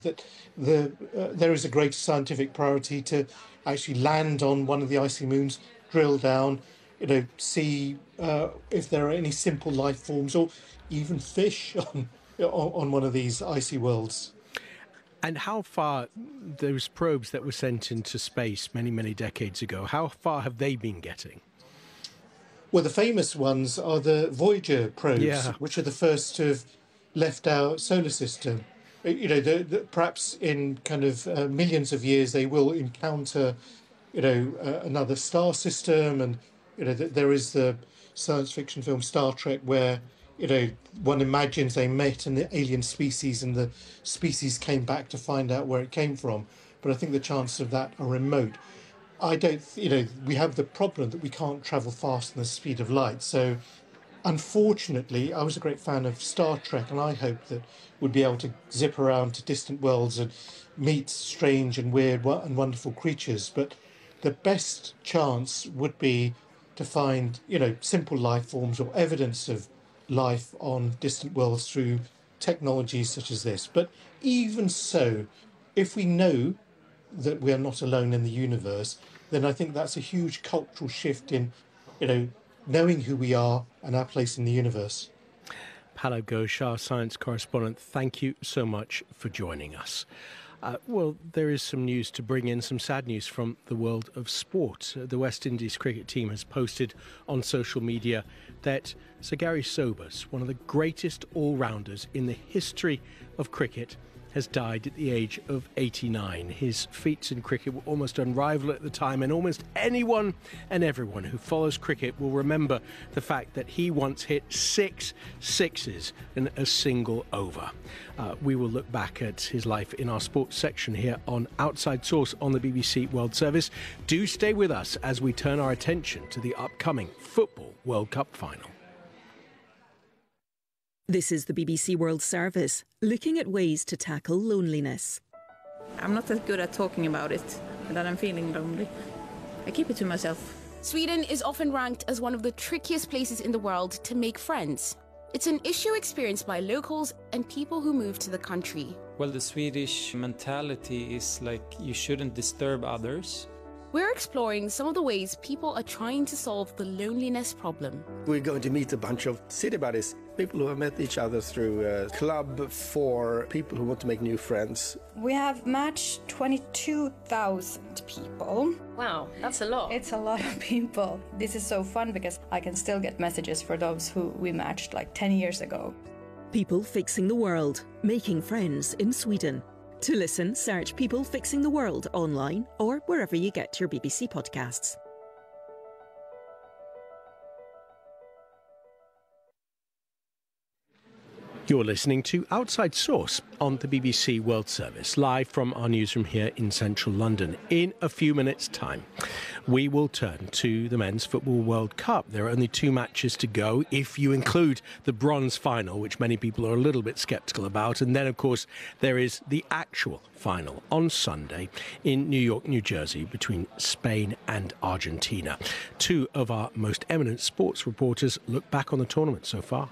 that there is a greater scientific priority to actually land on one of the icy moons, drill down, see if there are any simple life forms or even fish on one of these icy worlds. And how far, those probes that were sent into space many, many decades ago, how far have they been getting? Well, the famous ones are the Voyager probes, which are the first to have left our solar system. Perhaps in kind of millions of years they will encounter, another star system, and there is the science fiction film Star Trek where one imagines they met an alien species and the species came back to find out where it came from. But I think the chances of that are remote. I don't, we have the problem that we can't travel faster than the speed of light. So unfortunately, I was a great fan of Star Trek, and I hoped that we'd be able to zip around to distant worlds and meet strange and weird and wonderful creatures. But the best chance would be to find, simple life forms or evidence of life on distant worlds through technologies such as this. But even so, if we know that we are not alone in the universe, then I think that's a huge cultural shift in, knowing who we are and our place in the universe. Pallab Ghosh, our science correspondent, thank you so much for joining us. Well, there is some news to bring in, some sad news from the world of sport. The West Indies cricket team has posted on social media that Sir Gary Sobers, one of the greatest all-rounders in the history of cricket, has died at the age of 89. His feats in cricket were almost unrivaled at the time, and almost anyone and everyone who follows cricket will remember the fact that he once hit 6 sixes in a single over. We will look back at his life in our sports section here on Outside Source on the BBC World Service. Do stay with us as we turn our attention to the upcoming Football World Cup final. This is the BBC World Service, looking at ways to tackle loneliness. I'm not that good at talking about it, that I'm feeling lonely. I keep it to myself. Sweden is often ranked as one of the trickiest places in the world to make friends. It's an issue experienced by locals and people who move to the country. Well, the Swedish mentality is like you shouldn't disturb others. We're exploring some of the ways people are trying to solve the loneliness problem. We're going to meet a bunch of city buddies, people who have met each other through a club for people who want to make new friends. We have matched 22,000 people. Wow, that's a lot. It's a lot of people. This is so fun because I can still get messages for those who we matched like 10 years ago. People fixing the world, making friends in Sweden. To listen, search People Fixing the World online or wherever you get your BBC podcasts. You're listening to Outside Source on the BBC World Service, live from our newsroom here in central London. In a few minutes' time, we will turn to the Men's Football World Cup. There are only 2 matches to go, if you include the bronze final, which many people are a little bit sceptical about. And then, of course, there is the actual final on Sunday in New York, New Jersey, between Spain and Argentina. 2 of our most eminent sports reporters look back on the tournament so far.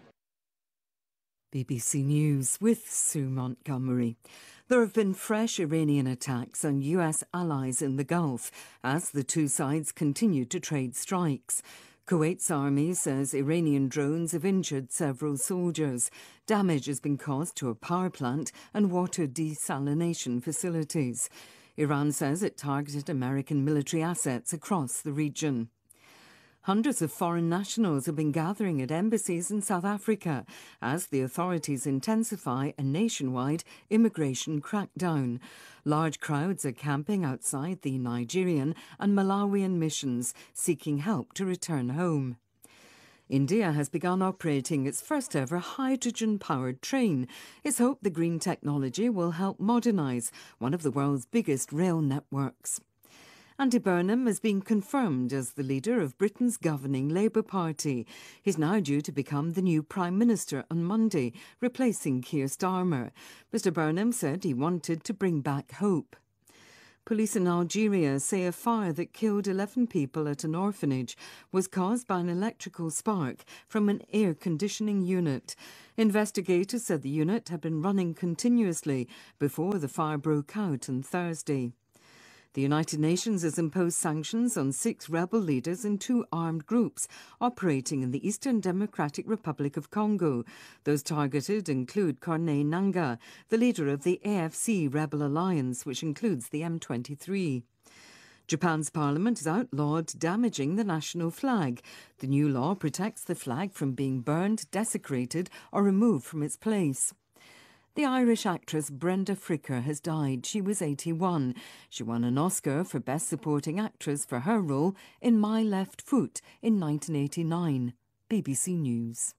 BBC News with Sue Montgomery. There have been fresh Iranian attacks on US allies in the Gulf as the two sides continue to trade strikes. Kuwait's army says Iranian drones have injured several soldiers. Damage has been caused to a power plant and water desalination facilities. Iran says it targeted American military assets across the region. Hundreds of foreign nationals have been gathering at embassies in South Africa as the authorities intensify a nationwide immigration crackdown. Large crowds are camping outside the Nigerian and Malawian missions, seeking help to return home. India has begun operating its first ever hydrogen-powered train. It's hoped the green technology will help modernise one of the world's biggest rail networks. Andy Burnham has been confirmed as the leader of Britain's governing Labour Party. He's now due to become the new Prime Minister on Monday, replacing Keir Starmer. Mr Burnham said he wanted to bring back hope. Police in Algeria say a fire that killed 11 people at an orphanage was caused by an electrical spark from an air conditioning unit. Investigators said the unit had been running continuously before the fire broke out on Thursday. The United Nations has imposed sanctions on 6 rebel leaders in 2 armed groups operating in the Eastern Democratic Republic of Congo. Those targeted include Corneille Nangaa, the leader of the AFC rebel alliance, which includes the M23. Japan's parliament has outlawed damaging the national flag. The new law protects the flag from being burned, desecrated or removed from its place. The Irish actress Brenda Fricker has died. She was 81. She won an Oscar for Best Supporting Actress for her role in My Left Foot in 1989. BBC News.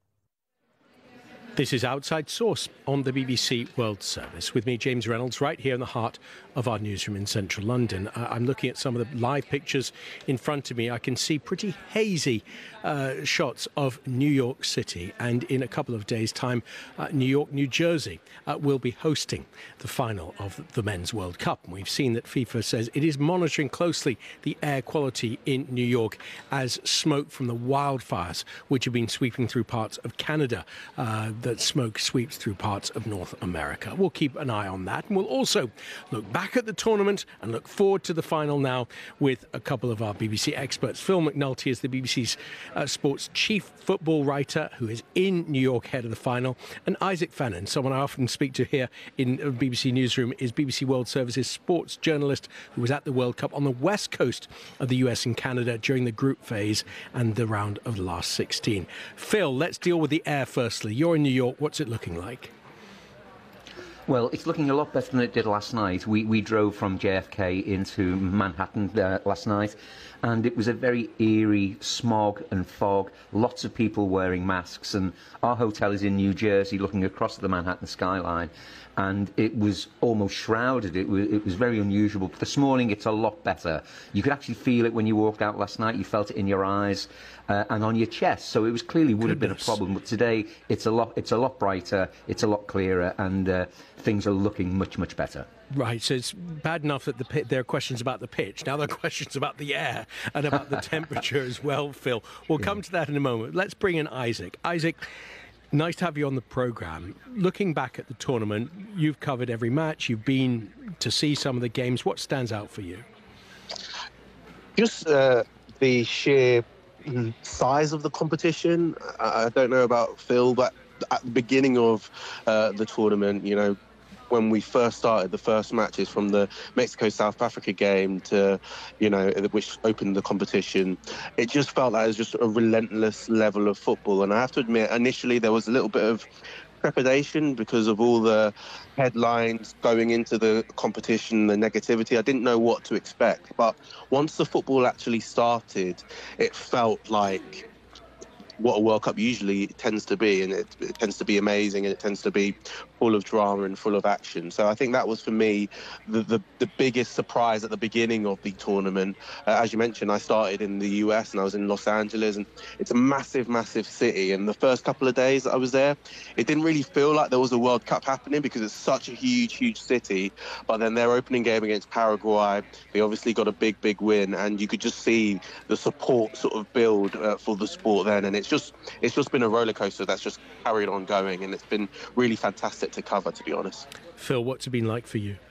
This is Outside Source on the BBC World Service. With me, James Reynolds, right here in the heart of our newsroom in central London. I'm looking at some of the live pictures in front of me. I can see pretty hazy shots of New York City. And in a couple of days' time, New York, New Jersey will be hosting the final of the Men's World Cup. And we've seen that FIFA says it is monitoring closely the air quality in New York as smoke from the wildfires, which have been sweeping through parts of Canada, that smoke sweeps through parts of North America. We'll keep an eye on that. And we'll also look back at the tournament and look forward to the final now with a couple of our BBC experts. Phil McNulty is the BBC's sports chief football writer who is in New York ahead of the final. And Isaac Fennan, someone I often speak to here in BBC Newsroom, is BBC World Service's sports journalist who was at the World Cup on the west coast of the US and Canada during the group phase and the round of the last 16. Phil, let's deal with the air firstly. You're in New York. What's it looking like? Well, it's looking a lot better than it did last night. We drove from JFK into Manhattan last night, and it was a very eerie smog and fog, lots of people wearing masks, and our hotel is in New Jersey looking across the Manhattan skyline, and it was almost shrouded. It was very unusual. But this morning it's a lot better. You could actually feel it when you walked out last night. You felt it in your eyes and on your chest. So it was clearly would have been a problem. But today it's a lot brighter, it's a lot clearer, and things are looking much, much better. Right, so it's bad enough that there are questions about the pitch. Now there are questions about the air and about the temperature as well, Phil. We'll come to that in a moment. Let's bring in Isaac. Isaac, nice to have you on the programme. Looking back at the tournament, you've covered every match. You've been to see some of the games. What stands out for you? Just the sheer size of the competition. I don't know about Phil, but at the beginning of the tournament, you know, when we first started, the first matches from the Mexico-South Africa game to, you know, which opened the competition, it just felt like it was just a relentless level of football. And I have to admit, initially there was a little bit of trepidation because of all the headlines going into the competition, the negativity. I didn't know what to expect. But once the football actually started, it felt like what a World Cup usually tends to be, and it tends to be amazing, and it tends to be full of drama and full of action. So I think that was, for me, the biggest surprise at the beginning of the tournament. As you mentioned, I started in the US and I was in Los Angeles, and it's a massive, massive city. And the first couple of days that I was there, it didn't really feel like there was a World Cup happening because it's such a huge, huge city. But then their opening game against Paraguay, they obviously got a big, big win, and you could just see the support sort of build for the sport then. And it's just been a roller coaster that's just carried on going, and it's been really fantastic to cover, to be honest. Phil, what's it been like for you?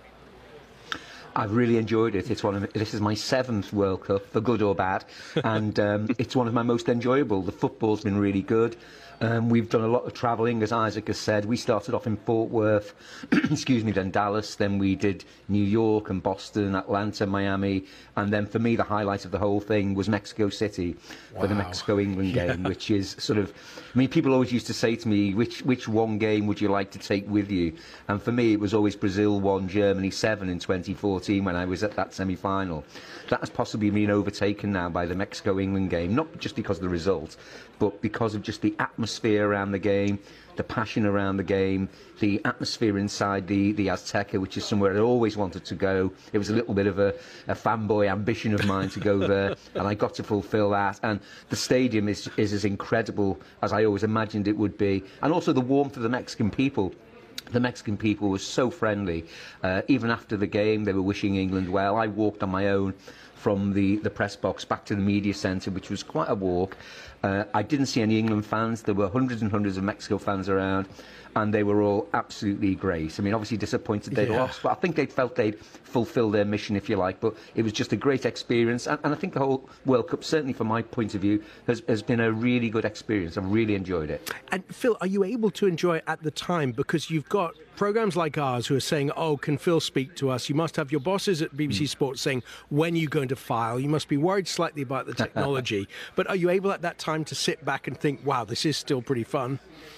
I've really enjoyed it. This is my 7th World Cup, for good or bad, and it's one of my most enjoyable. The football's been really good. We've done a lot of travelling, as Isaac has said. We started off in Fort Worth, excuse me, then Dallas, then we did New York and Boston, Atlanta, Miami, and then for me the highlight of the whole thing was Mexico City for the Mexico-England game, which is sort of, I mean, people always used to say to me, which one game would you like to take with you? And for me it was always Brazil 1, Germany 7 in 2014 when I was at that semi-final. That has possibly been overtaken now by the Mexico-England game, not just because of the result, but because of just the atmosphere around the game, the passion around the game, the atmosphere inside the Azteca, which is somewhere I always wanted to go. It was a little bit of a fanboy ambition of mine to go there, and I got to fulfil that. And the stadium is as incredible as I always imagined it would be. And also the warmth of the Mexican people. The Mexican people were so friendly. Even after the game, they were wishing England well. I walked on my own from the press box back to the media centre, which was quite a walk. I didn't see any England fans. There were hundreds and hundreds of Mexico fans around, and they were all absolutely great. I mean, obviously disappointed they'd lost, but I think they felt they'd fulfilled their mission, if you like. But it was just a great experience, and I think the whole World Cup, certainly from my point of view, has been a really good experience. I've really enjoyed it. And Phil, are you able to enjoy it at the time? Because you've got programmes like ours who are saying, oh, can Phil speak to us? You must have your bosses at BBC Sports saying, when are you going to file? You must be worried slightly about the technology. But are you able at that time to sit back and think, wow, this is still pretty fun?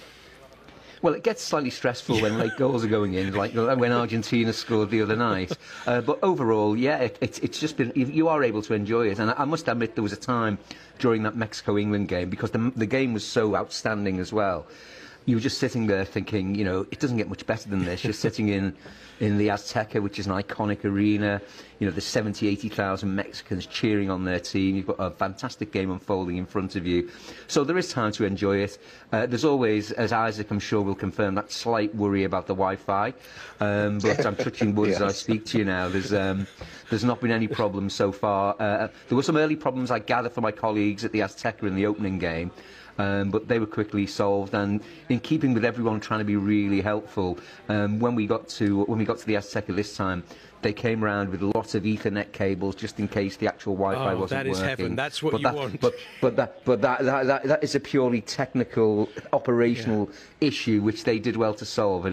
Well, it gets slightly stressful when late goals are going in, like when Argentina scored the other night. But overall, yeah, it's just been, you are able to enjoy it. And I must admit, there was a time during that Mexico-England game, because the game was so outstanding as well. You were just sitting there thinking, you know, it doesn't get much better than this. You're sitting in the Azteca, which is an iconic arena. You know, there's 70, 80,000 Mexicans cheering on their team. You've got a fantastic game unfolding in front of you. So there is time to enjoy it. There's always, as Isaac, I'm sure, will confirm, that slight worry about the Wi-Fi. But I'm touching wood as I speak to you now. There's not been any problems so far. There were some early problems, I gather, for my colleagues at the Azteca in the opening game. But they were quickly solved, and in keeping with everyone trying to be really helpful, when we got to the Azteca this time, they came around with lots of Ethernet cables just in case the actual Wi-Fi wasn't working. That is heaven. That's what you want. But that is a purely technical, operational issue which they did well to solve, and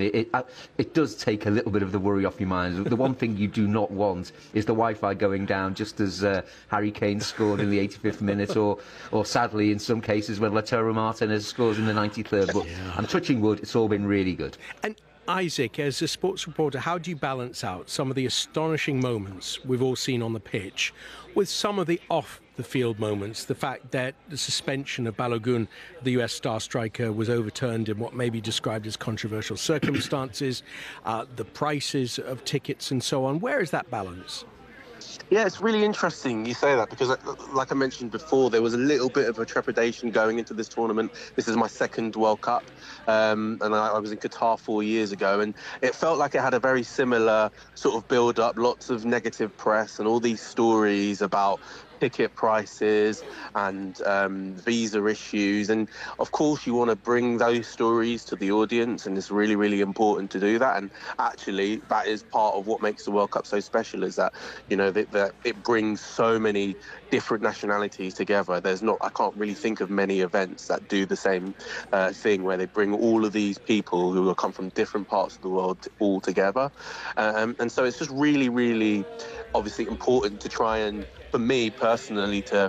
it does take a little bit of the worry off your mind. The one thing you do not want is the Wi-Fi going down just as Harry Kane scored in the 85th minute, or sadly in some cases when Lautaro Martinez scores in the 93rd. But I'm touching wood. It's all been really good. And Isaac, as a sports reporter, how do you balance out some of the astonishing moments we've all seen on the pitch with some of the off-the-field moments? The fact that the suspension of Balogun, the US star striker, was overturned in what may be described as controversial circumstances, the prices of tickets and so on. Where is that balance? Yeah, it's really interesting you say that, because like I mentioned before, there was a little bit of a trepidation going into this tournament. This is my second World Cup, and I was in Qatar 4 years ago, and it felt like it had a very similar sort of build-up, lots of negative press and all these stories about ticket prices and visa issues, and of course you want to bring those stories to the audience, and it's really, really important to do that. And actually that is part of what makes the World Cup so special, is that, you know, that it brings so many different nationalities together. I can't really think of many events that do the same thing, where they bring all of these people who come from different parts of the world all together, and so it's just really, really obviously important to try and, for me personally, to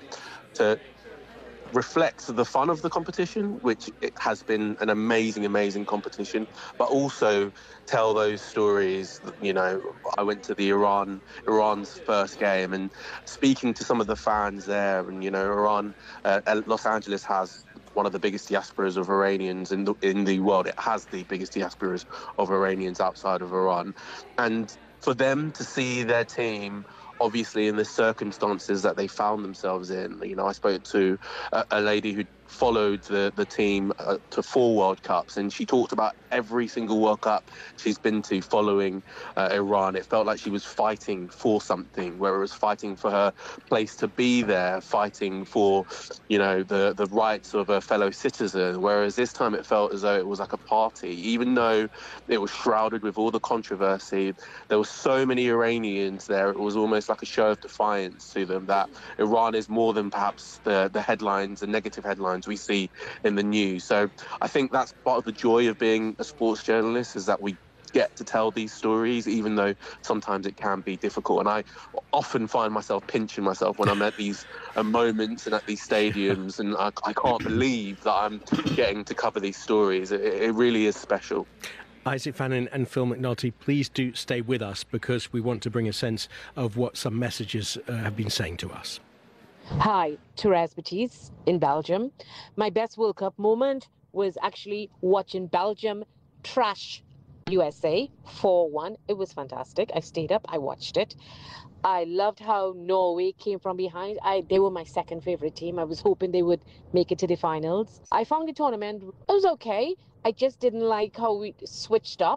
reflect the fun of the competition, which it has been an amazing competition, but also tell those stories. You know, I went to the Iran's first game, and speaking to some of the fans there, and, you know, Iran, Los Angeles has one of the biggest diasporas of Iranians in the world. It has the biggest diasporas of Iranians outside of Iran, and for them to see their team, obviously in the circumstances that they found themselves in. You know, I spoke to a lady who followed the team to 4 World Cups, and she talked about every single World Cup she's been to following Iran. It felt like she was fighting for something, where it was fighting for her place to be there, fighting for, you know, the rights of a fellow citizen, whereas this time it felt as though it was like a party. Even though it was shrouded with all the controversy, there were so many Iranians there, it was almost like a show of defiance to them, that Iran is more than perhaps the headlines, the negative headlines we see in the news. So I think that's part of the joy of being a sports journalist, is that we get to tell these stories, even though sometimes it can be difficult. And I often find myself pinching myself when I'm at these moments and at these stadiums, and I can't believe that I'm getting to cover these stories. It really is special. Isaac Fannin and Phil McNulty, please do stay with us, because we want to bring a sense of what some messages have been saying to us. Hi, Therese Batiste in Belgium. My best World Cup moment was actually watching Belgium trash USA 4-1. It was fantastic. I stayed up, I watched it. I loved how Norway came from behind. They were my second favorite team. I was hoping they would make it to the finals. I found the tournament, it was okay. I just didn't like how we switched up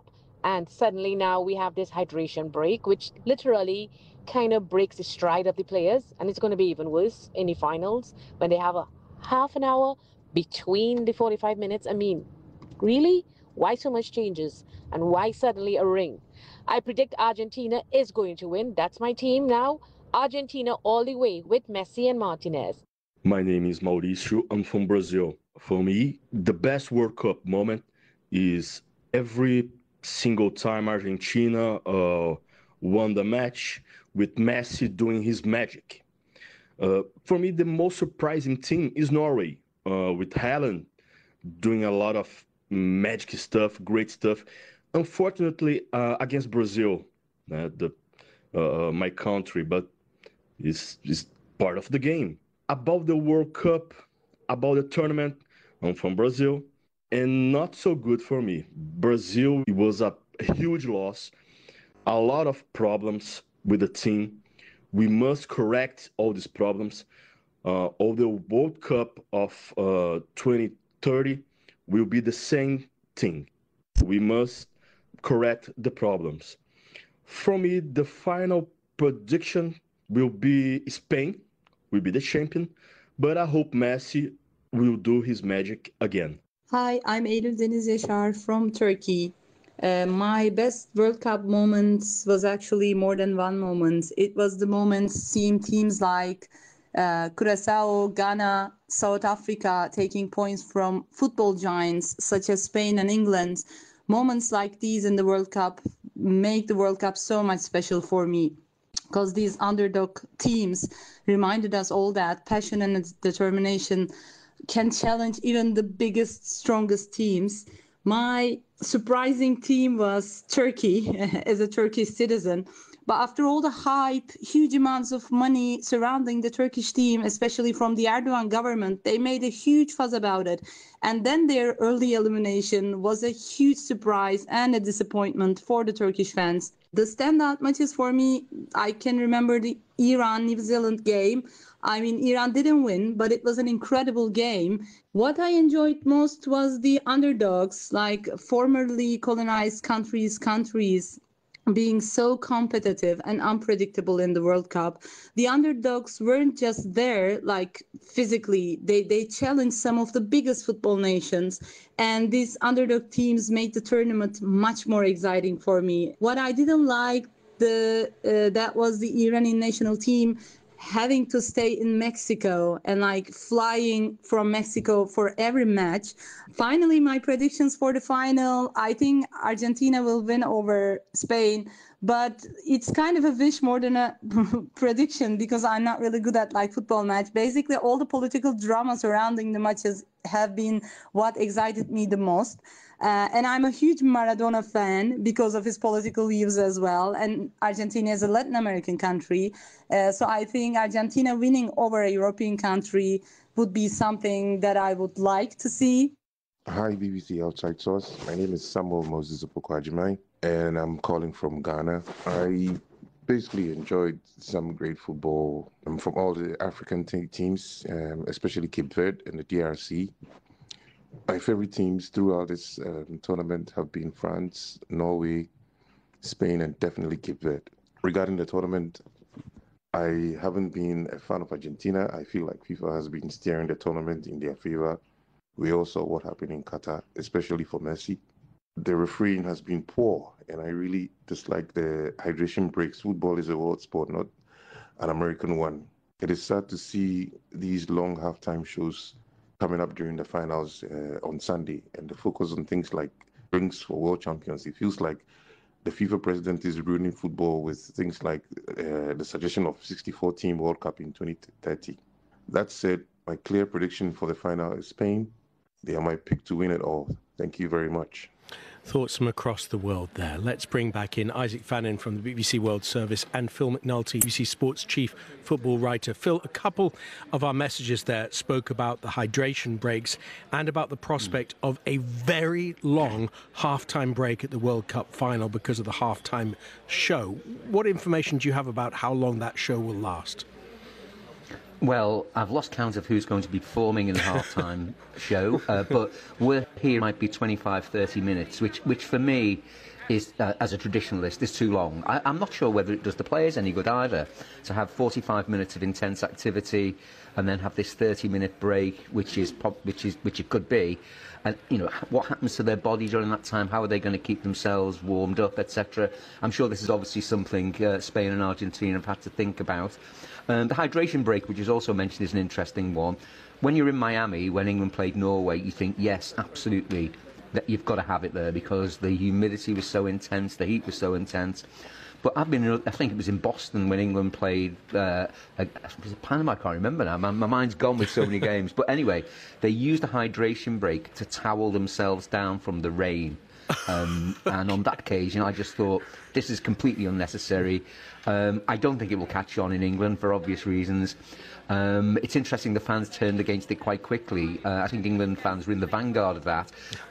And suddenly now we have this hydration break, which literally kind of breaks the stride of the players. And it's going to be even worse in the finals when they have a half an hour between the 45 minutes. I mean, really? Why so much changes? And why suddenly a ring? I predict Argentina is going to win. That's my team now. Argentina all the way with Messi and Martinez. My name is Mauricio. I'm from Brazil. For me, the best World Cup moment is every single time Argentina won the match with Messi doing his magic. For me, the most surprising team is Norway, with Haaland doing a lot of magic stuff, great stuff. Unfortunately, against Brazil, my country, but it's part of the game. About the World Cup, about the tournament, I'm from Brazil, and not so good for me. Brazil, it was a huge loss, a lot of problems with the team. We must correct all these problems. All the World Cup of 2030 will be the same thing. We must correct the problems. For me, the final prediction will be Spain, will be the champion, but I hope Messi will do his magic again. Hi, I'm Eylül Deniz Yaşar from Turkey. My best World Cup moments was actually more than one moment. It was the moment seeing teams like Curaçao, Ghana, South Africa taking points from football giants such as Spain and England. Moments like these in the World Cup make the World Cup so much special for me, because these underdog teams reminded us all that passion and determination can challenge even the biggest, strongest teams. My surprising team was Turkey as a Turkish citizen. But after all the hype, huge amounts of money surrounding the Turkish team, especially from the Erdogan government, they made a huge fuss about it. And then their early elimination was a huge surprise and a disappointment for the Turkish fans. The standout matches for me, I can remember the Iran-New Zealand game. I mean, Iran didn't win, but it was an incredible game. What I enjoyed most was the underdogs, like formerly colonized countries being so competitive and unpredictable in the World Cup. The underdogs weren't just there, like physically, they challenged some of the biggest football nations, and these underdog teams made the tournament much more exciting for me. What I didn't like, that was the Iranian national team having to stay in Mexico and like flying from Mexico for every match. Finally, my predictions for the final, I think Argentina will win over Spain, but it's kind of a wish more than a prediction, because I'm not really good at like football match. Basically, all the political drama surrounding the matches have been what excited me the most. And I'm a huge Maradona fan because of his political views as well. And Argentina is a Latin American country. So I think Argentina winning over a European country would be something that I would like to see. Hi, BBC Outside Source. My name is Samuel Moses Opokwajimai, and I'm calling from Ghana. I basically enjoyed some great football from all the African teams, especially Cape Verde and the DRC. My favorite teams throughout this tournament have been France, Norway, Spain, and definitely Cape Verde. Regarding the tournament, I haven't been a fan of Argentina. I feel like FIFA has been steering the tournament in their favor. We all saw what happened in Qatar, especially for Messi. The refereeing has been poor, and I really dislike the hydration breaks. Football is a world sport, not an American one. It is sad to see these long halftime shows coming up during the finals on Sunday, and the focus on things like rings for world champions. It feels like the FIFA president is ruining football with things like the suggestion of 64-team World Cup in 2030. That said, my clear prediction for the final is Spain. They are my pick to win it all. Thank you very much. Thoughts from across the world there. Let's bring back in Isaac Fannin from the BBC World Service and Phil McNulty, BBC Sports chief football writer. Phil, a couple of our messages there spoke about the hydration breaks and about the prospect of a very long halftime break at the World Cup final because of the halftime show. What information do you have about how long that show will last? Well, I've lost count of who's going to be performing in the halftime show, but we're here might be 25, 30 minutes, which for me is, as a traditionalist, is too long. I'm not sure whether it does the players any good either, to have 45 minutes of intense activity and then have this 30-minute break, which it could be. And, you know, what happens to their body during that time? How are they going to keep themselves warmed up, etc.? I'm sure this is obviously something Spain and Argentina have had to think about. The hydration break, which is also mentioned, is an interesting one. When you're in Miami, when England played Norway, you think, yes, absolutely, that you've got to have it there because the humidity was so intense, the heat was so intense. But I think it was in Boston when England played, was it Panama? I can't remember now. My mind's gone with so many games. But anyway, they used a hydration break to towel themselves down from the rain. And on that occasion, I just thought, this is completely unnecessary. I don't think it will catch on in England for obvious reasons. It's interesting the fans turned against it quite quickly. I think England fans were in the vanguard of that.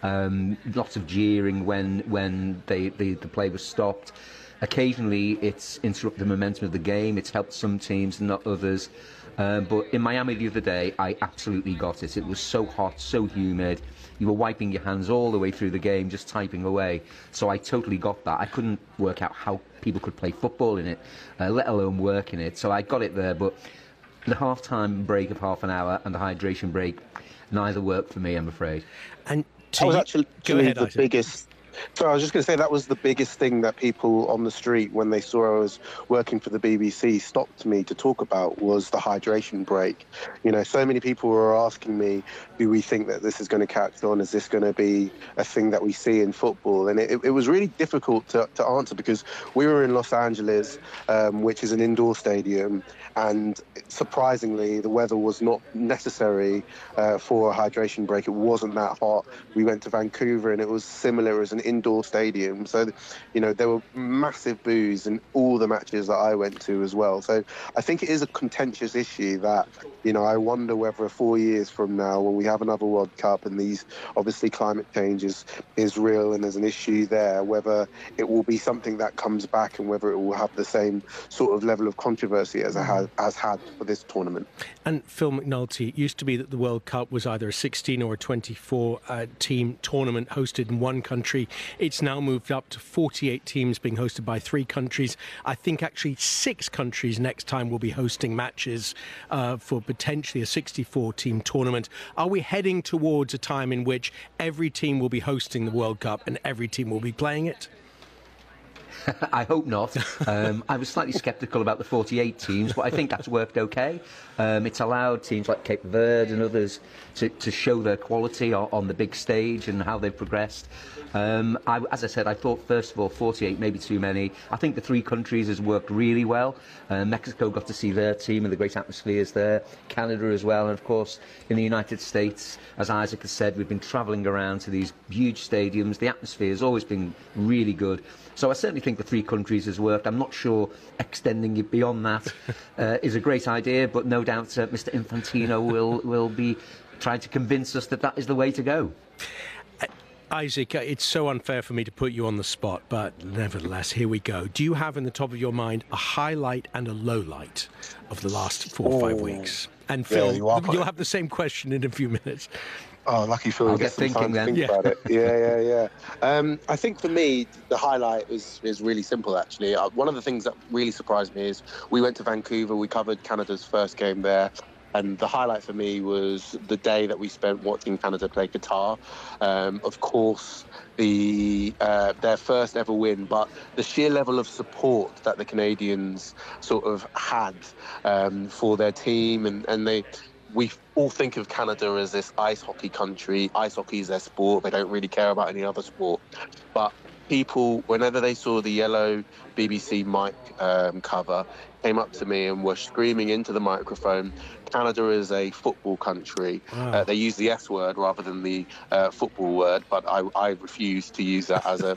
Lots of jeering when the play was stopped. Occasionally, it's interrupted the momentum of the game. It's helped some teams and not others. But in Miami the other day, I absolutely got it. It was so hot, so humid. You were wiping your hands all the way through the game, just typing away. So I totally got that. I couldn't work out how people could play football in it, let alone work in it. So I got it there. But the half-time break of half an hour and the hydration break, neither worked for me, I'm afraid. And that was actually the biggest... So I was just going to say that was the biggest thing that people on the street, when they saw I was working for the BBC, stopped me to talk about, was the hydration break. You know, so many people were asking me, do we think that this is going to catch on? Is this going to be a thing that we see in football? And it was really difficult to answer because we were in Los Angeles, which is an indoor stadium, and surprisingly, the weather was not necessary for a hydration break. It wasn't that hot. We went to Vancouver, and it was similar as an indoor stadium. So, you know, there were massive boos in all the matches that I went to as well. So I think it is a contentious issue that, you know, I wonder whether 4 years from now, when we have another World Cup and these, obviously, climate change is real and there's an issue there, whether it will be something that comes back and whether it will have the same sort of level of controversy as it has had for this tournament. And Phil McNulty, it used to be that the World Cup was either a 16 or a 24 team tournament hosted in one country. It's now moved up to 48 teams being hosted by 3 countries. I think actually 6 countries next time will be hosting matches for potentially a 64-team tournament. Are we heading towards a time in which every team will be hosting the World Cup and every team will be playing it? I hope not. I was slightly sceptical about the 48 teams, but I think that's worked okay. It's allowed teams like Cape Verde and others to show their quality on the big stage and how they've progressed. As I said, I thought, first of all, 48 maybe too many. I think the 3 countries has worked really well. Mexico got to see their team and the great atmospheres there. Canada as well. And, of course, in the United States, as Isaac has said, we've been travelling around to these huge stadiums. The atmosphere has always been really good. So I certainly think the 3 countries has worked. I'm not sure extending it beyond that is a great idea, but no doubt Mr. Infantino will be trying to convince us that that is the way to go. Isaac, it's so unfair for me to put you on the spot, but nevertheless, here we go. Do you have in the top of your mind a highlight and a low-light of the last 4 or 5 weeks? And Phil, you'll have the same question in a few minutes. Oh, lucky Phil, I'll get thinking then. Think about it. Yeah. I think for me, the highlight is really simple, actually. One of the things that really surprised me is we went to Vancouver, we covered Canada's first game there. And the highlight for me was the day that we spent watching Canada play Qatar. Of course, their first ever win, but the sheer level of support that the Canadians sort of had for their team, and we all think of Canada as this ice hockey country. Ice hockey is their sport. They don't really care about any other sport. But people, whenever they saw the yellow BBC mic cover, came up to me and were screaming into the microphone, Canada is a football country. Wow. They use the S word rather than the football word, but I refuse to use that as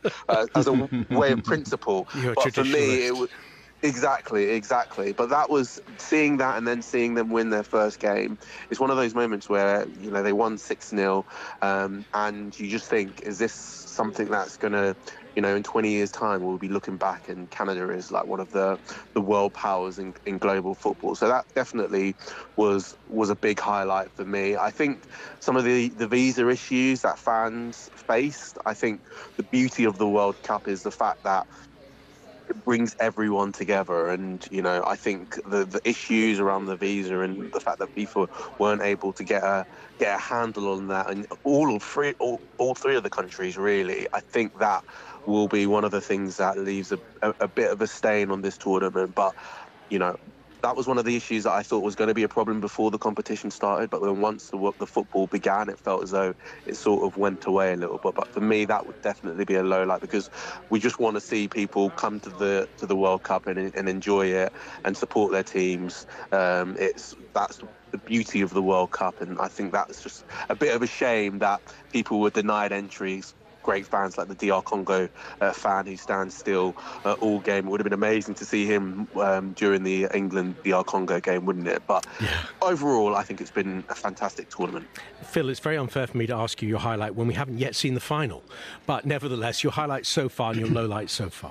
a way of principle. But for me, it was exactly. But that was seeing that, and then seeing them win their first game. It's one of those moments where, you know, they won 6-0, and you just think, is this something that's going to, in 20 years' time, we'll be looking back and Canada is like one of the world powers in global football. So that definitely was a big highlight for me. I think some of the visa issues that fans faced, I think the beauty of the World Cup is the fact that it brings everyone together, and I think the issues around the visa and the fact that FIFA weren't able to get a handle on that, and all three of the countries really, I think that will be one of the things that leaves a bit of a stain on this tournament. But that was one of the issues that I thought was going to be a problem before the competition started. But then once the football began, it felt as though it sort of went away a little bit. But for me, that would definitely be a low light, because we just want to see people come to the World Cup and enjoy it and support their teams. That's the beauty of the World Cup, and I think that's just a bit of a shame that people were denied entries. Great fans like the DR Congo fan who stands still all game. It would have been amazing to see him during the England-DR Congo game, wouldn't it? But overall, I think it's been a fantastic tournament. Phil, it's very unfair for me to ask you your highlight when we haven't yet seen the final. But nevertheless, your highlight so far and your low light so far.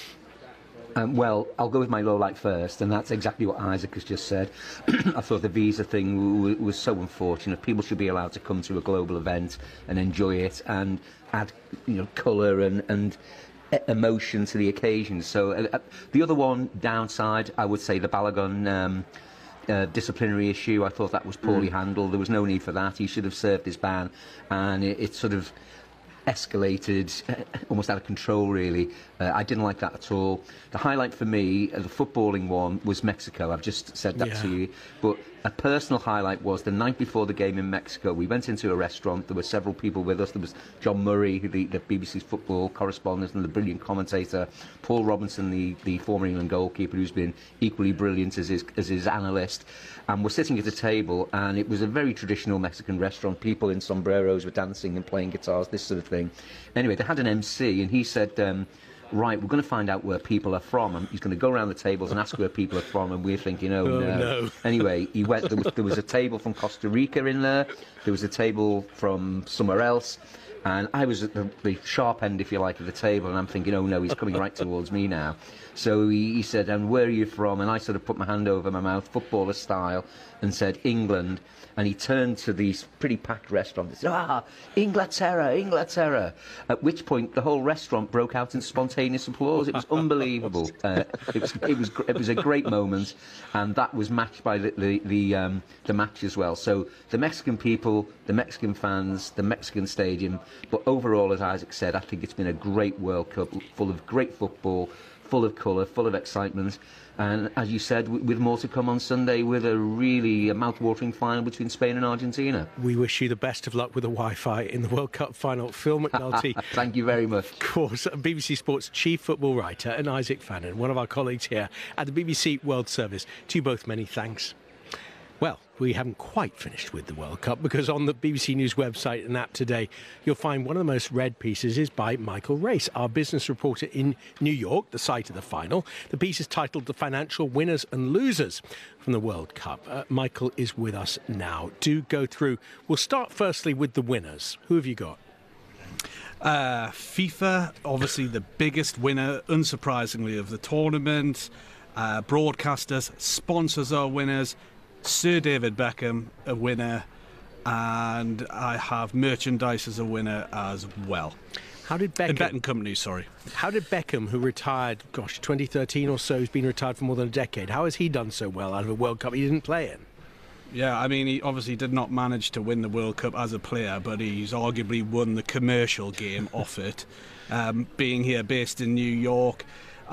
Well, I'll go with my low light first, and that's exactly what Isaac has just said. I thought the visa thing was so unfortunate. People should be allowed to come to a global event and enjoy it and add, colour and emotion to the occasion. So the other one downside, I would say the Balogun disciplinary issue. I thought that was poorly handled. There was no need for that. He should have served his ban, and it sort of escalated almost out of control, really. I didn't like that at all. The highlight for me, the footballing one, was Mexico. I've just said that to you. But a personal highlight was the night before the game in Mexico. We went into a restaurant. There were several people with us. There was John Murray, the BBC's football correspondent and the brilliant commentator, Paul Robinson, the former England goalkeeper, who's been equally brilliant as his analyst. And we're sitting at a table, and it was a very traditional Mexican restaurant. People in sombreros were dancing and playing guitars, this sort of thing. Anyway, they had an MC, and he said, right, we're going to find out where people are from. And he's going to go around the tables and ask where people are from, and we're thinking, oh no. Anyway, he went. There was a table from Costa Rica in there. There was a table from somewhere else. And I was at the sharp end, if you like, of the table, and I'm thinking, oh no, he's coming right towards me now. So he said, and where are you from? And I sort of put my hand over my mouth, footballer style, and said, England. And he turned to these pretty packed restaurants and said, Inglaterra, Inglaterra. At which point the whole restaurant broke out in spontaneous applause. It was unbelievable. It was a great moment, and that was matched by the match as well. So the Mexican people, the Mexican fans, the Mexican stadium. But overall, as Isaac said, I think it's been a great World Cup, full of great football, full of colour, full of excitement. And as you said, with more to come on Sunday, with a really mouth-watering final between Spain and Argentina. We wish you the best of luck with the Wi-Fi in the World Cup final. Phil McNulty. Thank you very much. Of course, BBC Sports chief football writer, and Isaac Fannin, one of our colleagues here at the BBC World Service. To you both, many thanks. Well, we haven't quite finished with the World Cup, because on the BBC News website and app today, you'll find one of the most read pieces is by Michael Race, our business reporter in New York, the site of the final. The piece is titled The Financial Winners and Losers from the World Cup. Michael is with us now. Do go through. We'll start firstly with the winners. Who have you got? FIFA, obviously the biggest winner, unsurprisingly, of the tournament. Broadcasters, sponsors are winners. Sir David Beckham, a winner, and I have merchandise as a winner as well. How did Beckham... Betting companies, sorry. How did Beckham, who retired, 2013 or so, he's been retired for more than a decade, how has he done so well out of a World Cup he didn't play in? Yeah, I mean, he obviously did not manage to win the World Cup as a player, but he's arguably won the commercial game off it. Being here, based in New York,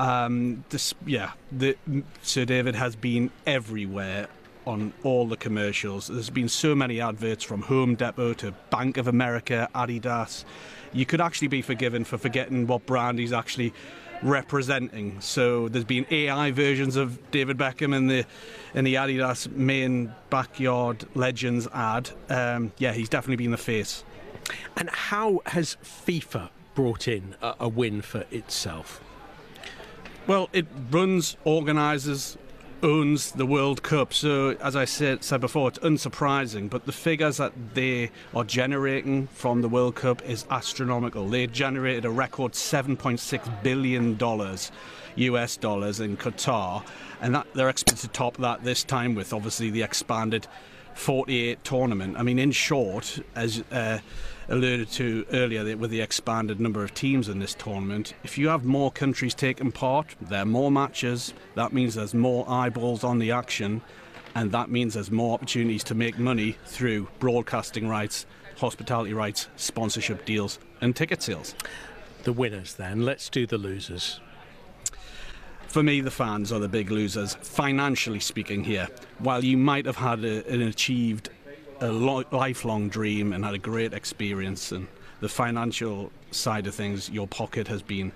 Sir David has been everywhere on all the commercials. There's been so many adverts, from Home Depot to Bank of America, Adidas. You could actually be forgiven for forgetting what brand he's actually representing. So there's been AI versions of David Beckham in the Adidas main Backyard Legends ad. He's definitely been the face. And how has FIFA brought in a win for itself? Well, it runs, organises owns the World Cup. So, as I said before, it's unsurprising, but the figures that they are generating from the World Cup is astronomical. They generated a record $7.6 billion US dollars in Qatar, and that they're expected to top that this time with obviously the expanded 48 tournament. I mean, in short, as alluded to earlier, with the expanded number of teams in this tournament, if you have more countries taking part, there are more matches, that means there's more eyeballs on the action, and that means there's more opportunities to make money through broadcasting rights, hospitality rights, sponsorship deals and ticket sales. The winners then, let's do the losers. For me, the fans are the big losers, financially speaking here. While you might have had achieved a lifelong dream and had a great experience, and the financial side of things, your pocket has been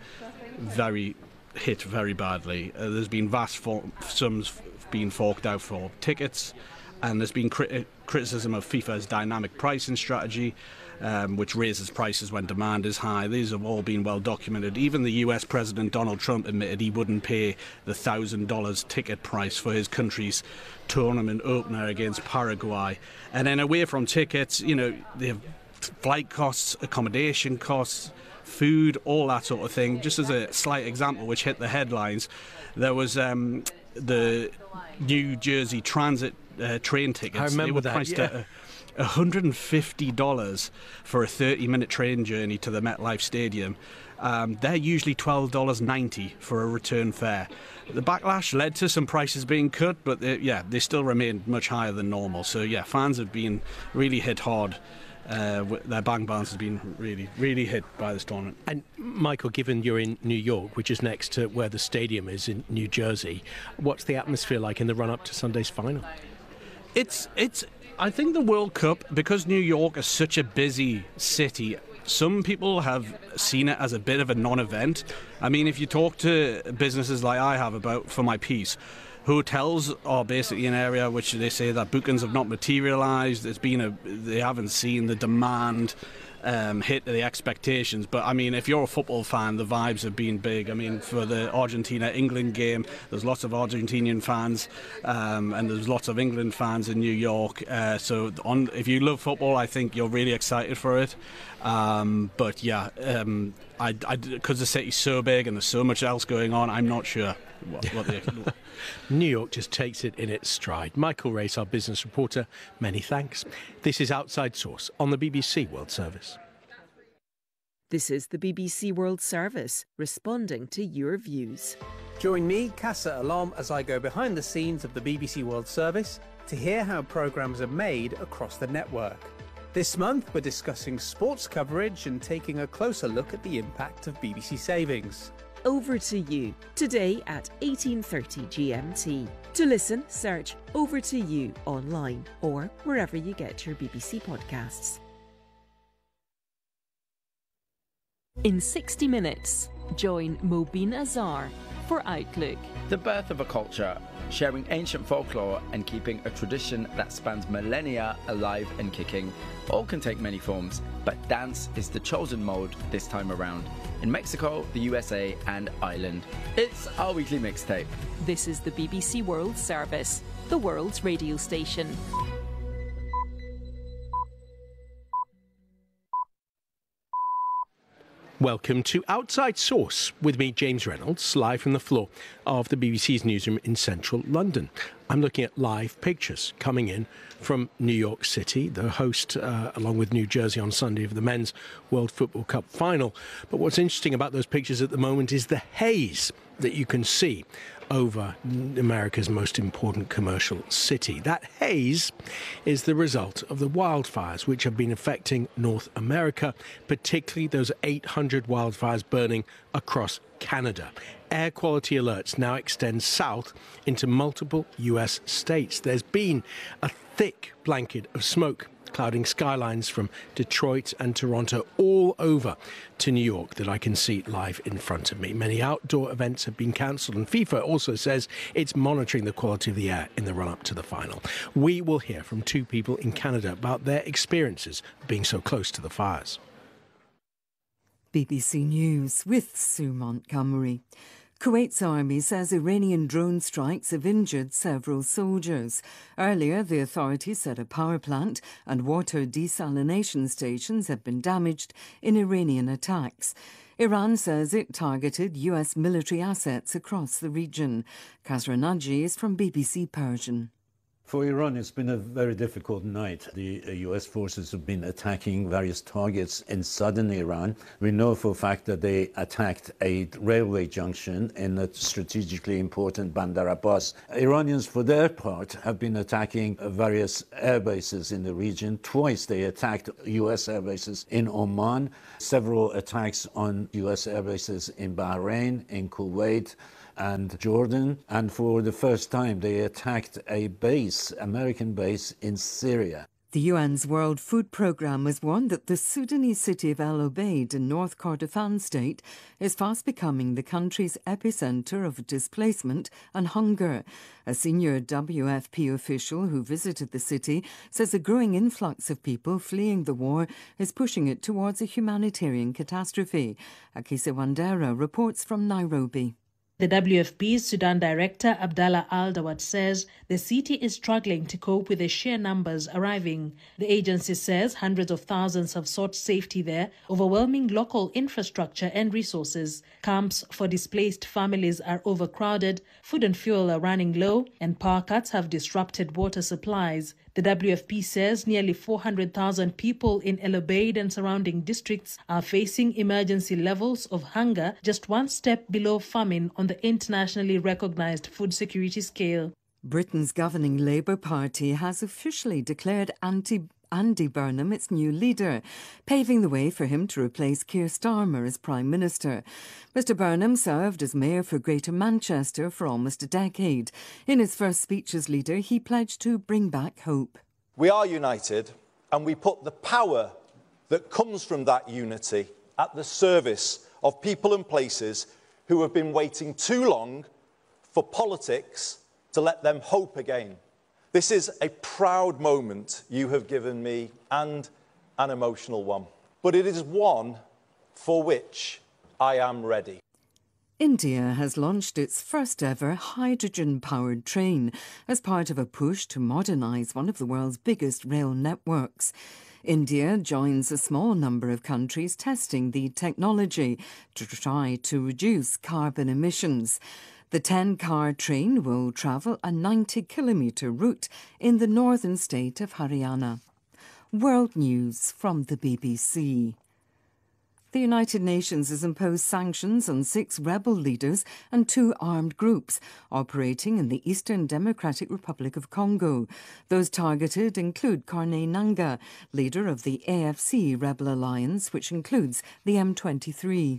hit very badly. There's been vast sums being forked out for tickets, and there's been criticism of FIFA's dynamic pricing strategy, which raises prices when demand is high. These have all been well documented. Even the US President Donald Trump admitted he wouldn't pay the $1,000 ticket price for his country's tournament opener against Paraguay. And then away from tickets, you know, they have flight costs, accommodation costs, food, all that sort of thing. Just as a slight example which hit the headlines, there was the New Jersey Transit train tickets. I remember they were that, priced yeah. at $150 for a 30-minute train journey to the MetLife Stadium. They're usually $12.90 for a return fare. The backlash led to some prices being cut, but they still remain much higher than normal. So yeah, fans have been really hit hard. Their bank balance has been really, really hit by this tournament. And Michael, given you're in New York, which is next to where the stadium is in New Jersey, what's the atmosphere like in the run-up to Sunday's final? I think the World Cup, because New York is such a busy city, some people have seen it as a bit of a non-event. I mean, if you talk to businesses like I have about for my piece, hotels are basically an area which they say that bookings have not materialised. They haven't seen the demand hit the expectations. But I mean, if you're a football fan, the vibes have been big. I mean, for the Argentina-England game, there's lots of Argentinian fans, and there's lots of England fans in New York. If you love football, I think you're really excited for it. But yeah, because the city's so big and there's so much else going on, I'm not sure what the New York just takes it in its stride. Michael Race, our business reporter, many thanks. This is Outside Source on the BBC World Service. This is the BBC World Service, responding to your views. Join me, Casa Alam, as I go behind the scenes of the BBC World Service to hear how programmes are made across the network. This month, we're discussing sports coverage and taking a closer look at the impact of BBC savings. Over to You, today at 18:30 GMT. To listen, search Over to You online or wherever you get your BBC podcasts. In 60 minutes, join Mobeen Azhar for Outlook. The birth of a culture, sharing ancient folklore and keeping a tradition that spans millennia alive and kicking, all can take many forms, but dance is the chosen mode this time around. In Mexico, the USA and Ireland. It's our weekly mixtape. This is the BBC World Service, the world's radio station. Welcome to Outside Source with me, James Reynolds, live from the floor of the BBC's newsroom in central London. I'm looking at live pictures coming in from New York City, the host, along with New Jersey on Sunday, of the Men's World Football Cup final. But what's interesting about those pictures at the moment is the haze that you can see over America's most important commercial city. That haze is the result of the wildfires which have been affecting North America, particularly those 800 wildfires burning across Canada. Air quality alerts now extend south into multiple US states. There's been a thick blanket of smoke clouding skylines from Detroit and Toronto all over to New York that I can see live in front of me. Many outdoor events have been cancelled, and FIFA also says it's monitoring the quality of the air in the run-up to the final. We will hear from two people in Canada about their experiences being so close to the fires. BBC News with Sue Montgomery. Kuwait's army says Iranian drone strikes have injured several soldiers. Earlier, the authorities said a power plant and water desalination stations have been damaged in Iranian attacks. Iran says it targeted US military assets across the region. Kasra Naji is from BBC Persian. For Iran, it's been a very difficult night. The US forces have been attacking various targets in southern Iran. We know for a fact that they attacked a railway junction in a strategically important Bandar Abbas. Iranians, for their part, have been attacking various air bases in the region. Twice they attacked US air bases in Oman, several attacks on US air bases in Bahrain, in Kuwait, and Jordan, and for the first time they attacked a base, American base in Syria. The UN's World Food Programme has warned that the Sudanese city of El Obeid in North Kordofan state is fast becoming the country's epicentre of displacement and hunger. A senior WFP official who visited the city says a growing influx of people fleeing the war is pushing it towards a humanitarian catastrophe. Akise Wandera reports from Nairobi. The WFP's Sudan Director Abdallah Al-Dawad says the city is struggling to cope with the sheer numbers arriving. The agency says hundreds of thousands have sought safety there, overwhelming local infrastructure and resources. Camps for displaced families are overcrowded, food and fuel are running low, and power cuts have disrupted water supplies. The WFP says nearly 400,000 people in El Obeid and surrounding districts are facing emergency levels of hunger, just one step below famine on the internationally recognized food security scale. Britain's governing Labour Party has officially declared Andy Burnham its new leader, paving the way for him to replace Keir Starmer as Prime Minister. Mr Burnham served as Mayor for Greater Manchester for almost a decade. In his first speech as leader, he pledged to bring back hope. We are united, and we put the power that comes from that unity at the service of people and places who have been waiting too long for politics to let them hope again. This is a proud moment you have given me, and an emotional one. But it is one for which I am ready. India has launched its first ever hydrogen-powered train as part of a push to modernise one of the world's biggest rail networks. India joins a small number of countries testing the technology to try to reduce carbon emissions. The 10-car train will travel a 90-kilometre route in the northern state of Haryana. World News from the BBC. The United Nations has imposed sanctions on 6 rebel leaders and 2 armed groups operating in the Eastern Democratic Republic of Congo. Those targeted include Corneille Nangaa, leader of the AFC rebel alliance, which includes the M23.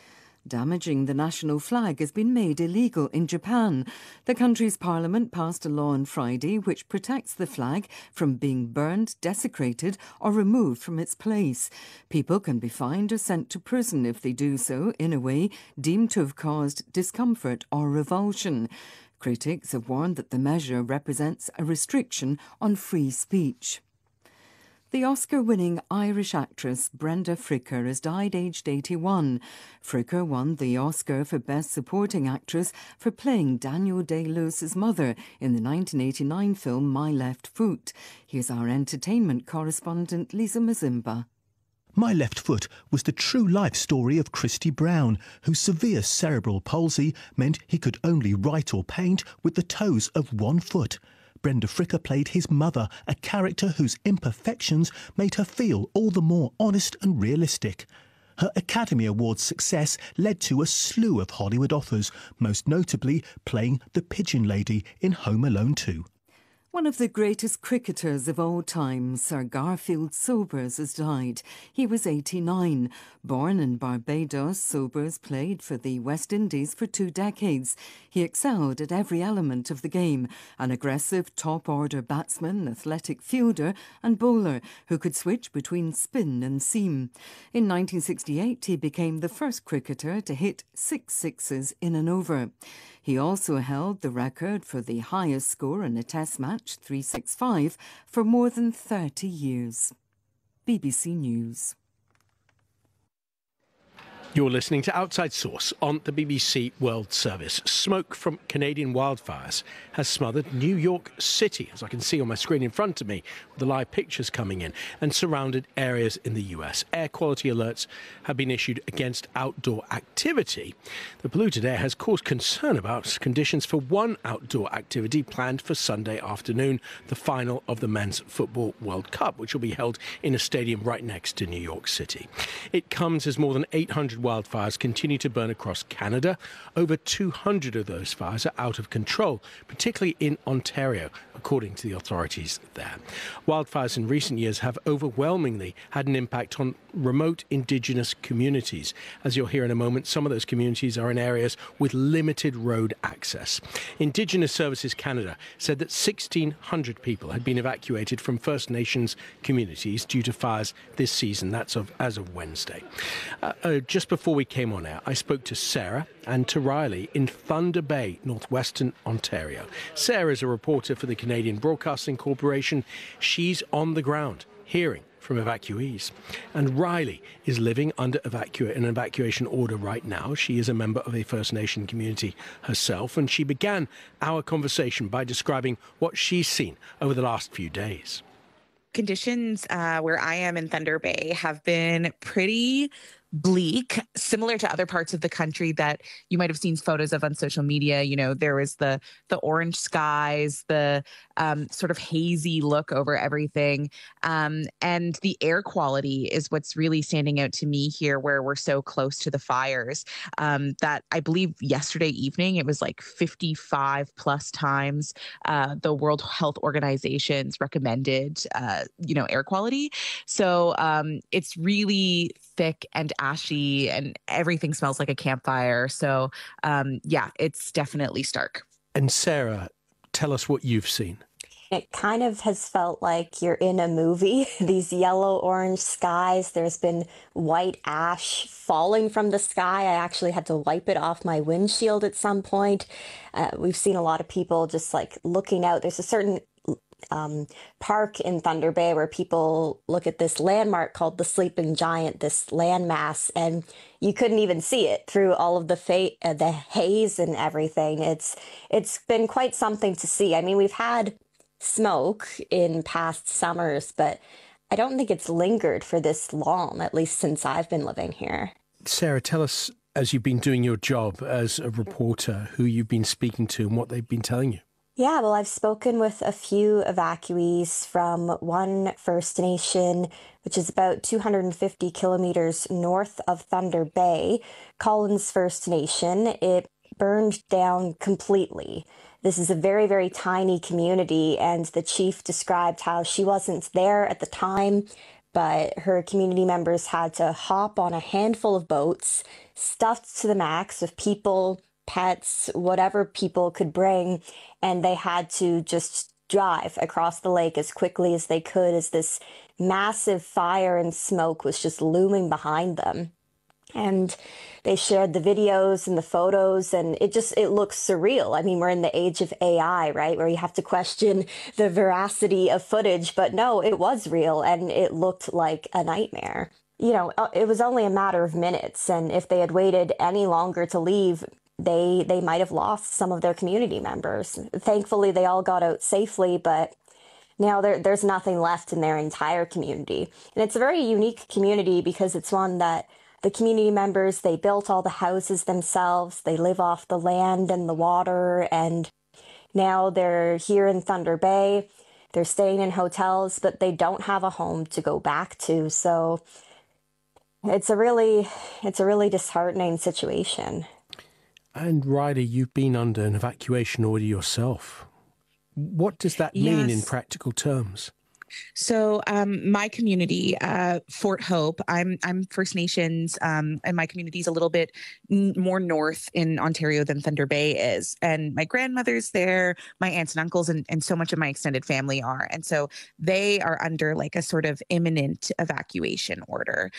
Damaging the national flag has been made illegal in Japan. The country's parliament passed a law on Friday which protects the flag from being burned, desecrated or removed from its place. People can be fined or sent to prison if they do so in a way deemed to have caused discomfort or revulsion. Critics have warned that the measure represents a restriction on free speech. The Oscar-winning Irish actress Brenda Fricker has died aged 81. Fricker won the Oscar for Best Supporting Actress for playing Daniel Day-Lewis's mother in the 1989 film My Left Foot. Here's our entertainment correspondent Lisa Mazimba. My Left Foot was the true life story of Christy Brown, whose severe cerebral palsy meant he could only write or paint with the toes of one foot. Brenda Fricker played his mother, a character whose imperfections made her feel all the more honest and realistic. Her Academy Award success led to a slew of Hollywood offers, most notably playing the Pigeon Lady in Home Alone 2. One of the greatest cricketers of all time, Sir Garfield Sobers, has died. He was 89. Born in Barbados, Sobers played for the West Indies for 2 decades. He excelled at every element of the game, an aggressive top-order batsman, athletic fielder and bowler who could switch between spin and seam. In 1968, he became the first cricketer to hit 6 sixes in an over. He also held the record for the highest score in a Test match, 365, for more than 30 years. BBC News. You're listening to Outside Source on the BBC World Service. Smoke from Canadian wildfires has smothered New York City, as I can see on my screen in front of me, with the live pictures coming in, and surrounded areas in the US. Air quality alerts have been issued against outdoor activity. The polluted air has caused concern about conditions for one outdoor activity planned for Sunday afternoon, the final of the Men's Football World Cup, which will be held in a stadium right next to New York City. It comes as more than 800 wildfires continue to burn across Canada. Over 200 of those fires are out of control, particularly in Ontario, according to the authorities there. Wildfires in recent years have overwhelmingly had an impact on remote Indigenous communities. As you'll hear in a moment, some of those communities are in areas with limited road access. Indigenous Services Canada said that 1,600 people had been evacuated from First Nations communities due to fires this season. That's as of Wednesday. Just before we came on air, I spoke to Sarah and to Riley in Thunder Bay, northwestern Ontario. Sarah is a reporter for the Canadian Broadcasting Corporation. She's on the ground, hearing from evacuees. And Riley is living under an evacuation order right now. She is a member of a First Nation community herself, and she began our conversation by describing what she's seen over the last few days. Conditions where I am in Thunder Bay have been pretty bleak, similar to other parts of the country that you might have seen photos of on social media. You know, there was the orange skies, the sort of hazy look over everything. And the air quality is what's really standing out to me here, where we're so close to the fires. That I believe yesterday evening, it was like 55 plus times the World Health Organization's recommended, air quality. So it's really thick and ashy and everything smells like a campfire. So it's definitely stark. And Sarah, tell us what you've seen. It kind of has felt like you're in a movie. These yellow-orange skies. There's been white ash falling from the sky. I actually had to wipe it off my windshield at some point. We've seen a lot of people just like looking out. There's a certain park in Thunder Bay where people look at this landmark called the Sleeping Giant, this landmass, and you couldn't even see it through all of the haze and everything. It's been quite something to see. I mean, we've had smoke in past summers, but I don't think it's lingered for this long, at least since I've been living here. Sarah, tell us, as you've been doing your job as a reporter, who you've been speaking to and what they've been telling you. Yeah, well, I've spoken with a few evacuees from one First Nation, which is about 250 kilometers north of Thunder Bay, Collins First Nation. It burned down completely. This is a very, very tiny community, and the chief described how she wasn't there at the time, but her community members had to hop on a handful of boats, stuffed to the max with people, pets, whatever people could bring, and they had to just drive across the lake as quickly as they could as this massive fire and smoke was just looming behind them. And they shared the videos and the photos, and it looks surreal. I mean, we're in the age of AI, right, where you have to question the veracity of footage, but no, it was real, and it looked like a nightmare. You know, it was only a matter of minutes, and if they had waited any longer to leave, they might have lost some of their community members. Thankfully, they all got out safely, but now there's nothing left in their entire community. And it's a very unique community because it's one that the community members, they built all the houses themselves. They live off the land and the water, and now they're here in Thunder Bay. They're staying in hotels, but they don't have a home to go back to. So it's a really disheartening situation. And Riley, you've been under an evacuation order yourself. What does that mean in practical terms? So my community, Fort Hope, I'm First Nations, and my community is a little bit more north in Ontario than Thunder Bay is. And my grandmother's there, my aunts and uncles, and so much of my extended family are. And so they are under like a sort of imminent evacuation order.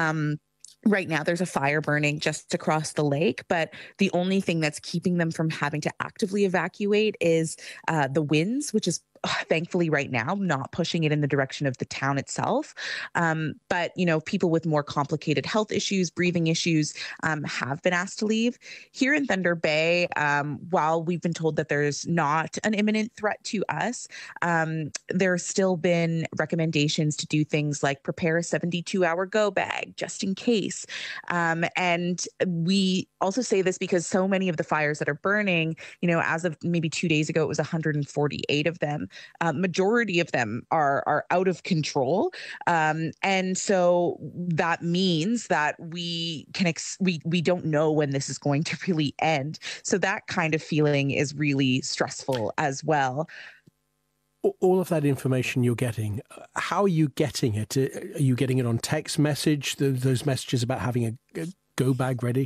Right now, there's a fire burning just across the lake, but the only thing that's keeping them from having to actively evacuate is the winds, which is thankfully right now not pushing it in the direction of the town itself. But, people with more complicated health issues, breathing issues, have been asked to leave. Here in Thunder Bay, while we've been told that there's not an imminent threat to us, there's still been recommendations to do things like prepare a 72-hour go bag just in case. And we also say this because so many of the fires that are burning, as of maybe 2 days ago, it was 148 of them. Majority of them are out of control. And so that means that we don't know when this is going to really end. So that kind of feeling is really stressful as well. All of that information you're getting, how are you getting it? Are you getting it on text message, those messages about having a go bag ready?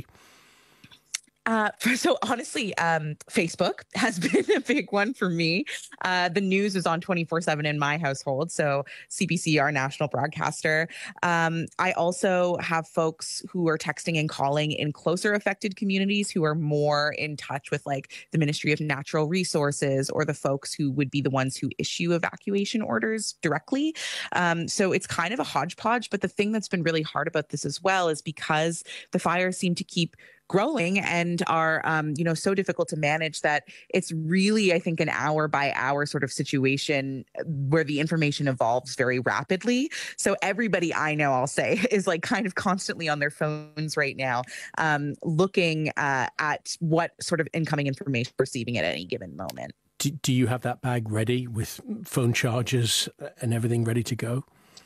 So honestly, Facebook has been a big one for me. The news is on 24/7 in my household. So CBC, our national broadcaster. I also have folks who are texting and calling in closer affected communities who are more in touch with like the Ministry of Natural Resources or the folks who would be the ones who issue evacuation orders directly. So it's kind of a hodgepodge. But the thing that's been really hard about this as well is because the fires seem to keep growing and are, so difficult to manage that it's really, I think, an hour by hour sort of situation where the information evolves very rapidly. So everybody I know, I'll say, is like kind of constantly on their phones right now, looking at what sort of incoming information we're receiving at any given moment. Do you have that bag ready with phone chargers and everything ready to go?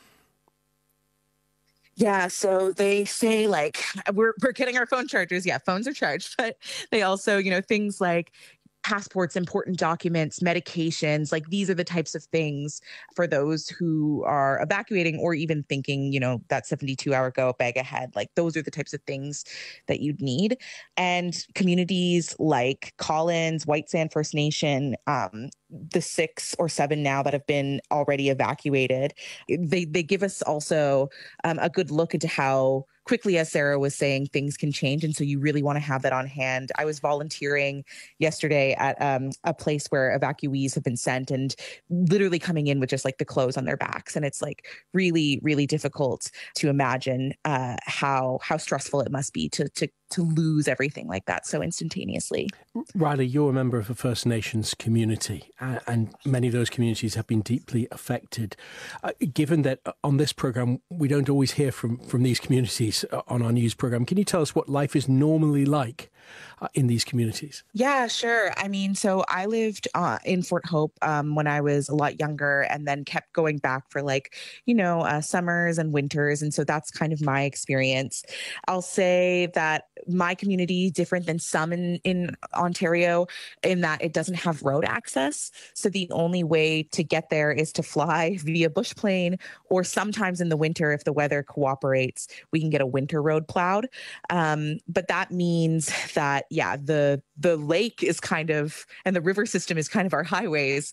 Yeah, so they say like we're getting our phone chargers. Yeah, phones are charged, but they also, things like passports, important documents, medications, like these are the types of things for those who are evacuating or even thinking, that 72-hour go bag ahead. Like those are the types of things that you'd need. And communities like Collins, White Sand First Nation, the 6 or 7 now that have been already evacuated, they give us also a good look into how quickly, as Sarah was saying, things can change. And so you really want to have that on hand. I was volunteering yesterday at a place where evacuees have been sent and literally coming in with just like the clothes on their backs. And it's like really, really difficult to imagine how stressful it must be to lose everything like that so instantaneously. Riley, you're a member of a First Nations community, and many of those communities have been deeply affected. Given that on this program, we don't always hear from these communities on our news program, can you tell us what life is normally like in these communities? Yeah, sure. I mean, so I lived in Fort Hope when I was a lot younger and then kept going back for summers and winters. And so that's kind of my experience. I'll say that my community, different than some in Ontario, in that it doesn't have road access. So the only way to get there is to fly via bush plane, or sometimes in the winter, if the weather cooperates, we can get a winter road plowed. But that means that, the lake is kind of, and the river system is kind of our highways.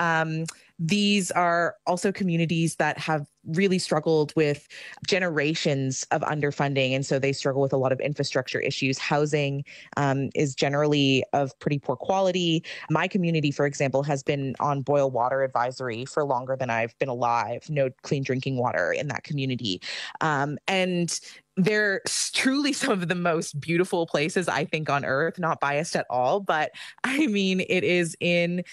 These are also communities that have really struggled with generations of underfunding. And so they struggle with a lot of infrastructure issues. Housing is generally of pretty poor quality. My community, for example, has been on boil water advisory for longer than I've been alive. No clean drinking water in that community. And they're truly some of the most beautiful places, I think, on earth, not biased at all. But I mean, it is in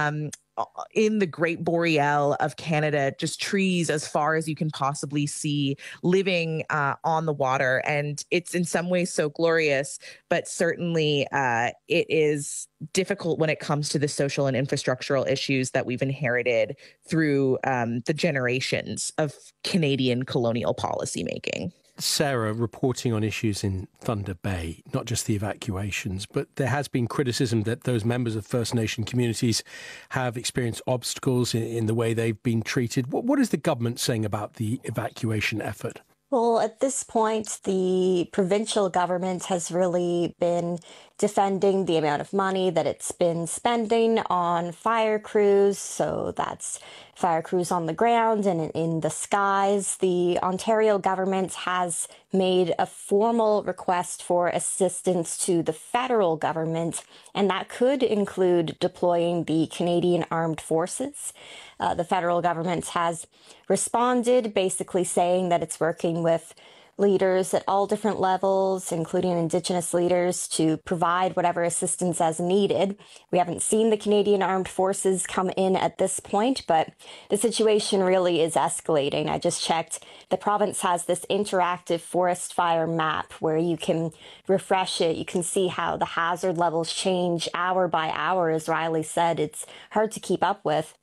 the Great Boreal of Canada, just trees as far as you can possibly see, living on the water. And it's in some ways so glorious, but certainly it is difficult when it comes to the social and infrastructural issues that we've inherited through the generations of Canadian colonial policymaking. Sarah, reporting on issues in Thunder Bay, not just the evacuations, but there has been criticism that those members of First Nation communities have experienced obstacles in the way they've been treated. What is the government saying about the evacuation effort? Well, at this point, the provincial government has really been defending the amount of money that it's been spending on fire crews. So that's fire crews on the ground and in the skies. The Ontario government has made a formal request for assistance to the federal government, and that could include deploying the Canadian Armed Forces. The federal government has responded, basically saying that it's working with leaders at all different levels, including Indigenous leaders, to provide whatever assistance as needed. We haven't seen the Canadian Armed Forces come in at this point, but the situation really is escalating. I just checked. The province has this interactive forest fire map where you can refresh it. You can see how the hazard levels change hour by hour. As Riley said, it's hard to keep up with.